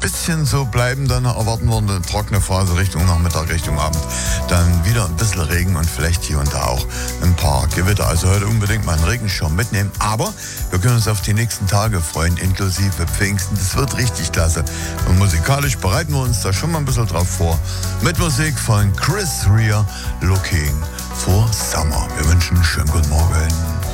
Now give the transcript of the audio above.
bisschen so bleiben. Dann erwarten wir eine trockene Phase Richtung Nachmittag, Richtung Abend. Dann wieder ein bisschen Regen und vielleicht hier und da auch ein paar Gewitter. Also heute unbedingt mal einen Regenschirm mitnehmen. Aber wir können uns auf die nächsten Tage freuen, inklusive Pfingsten. Das wird richtig klasse. Und musikalisch bereiten wir uns da schon mal ein bisschen drauf vor. Mit Musik von Chris Rea, Looking for Summer. Wir wünschen einen schönen guten Morgen.